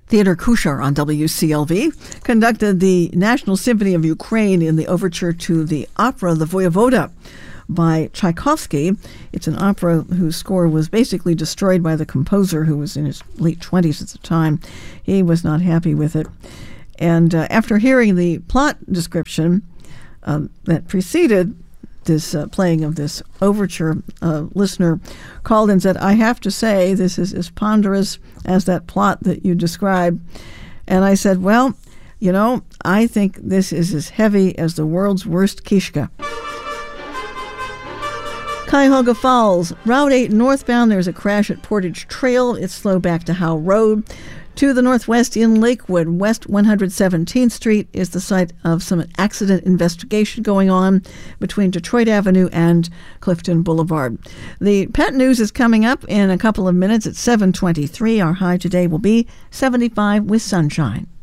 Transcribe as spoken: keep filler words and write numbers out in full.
Theodore Kushar on W C L V conducted the National Symphony of Ukraine in the overture to the opera The Voyevoda by Tchaikovsky. It's an opera whose score was basically destroyed by the composer, who was in his late twenties at the time. He was not happy with it. And uh, after hearing the plot description um, that preceded this uh, playing of this overture, a listener called and said, "I have to say, this is as ponderous as that plot that you described." And I said, "Well, you know, I think this is as heavy as the world's worst Kishka." Cuyahoga Falls, Route eight northbound, there's a crash at Portage Trail. It's slow back to Howe Road. To the northwest in Lakewood, West one hundred seventeenth Street is the site of some accident investigation going on between Detroit Avenue and Clifton Boulevard. The pet news is coming up in a couple of minutes at seven twenty-three. Our high today will be seventy-five with sunshine.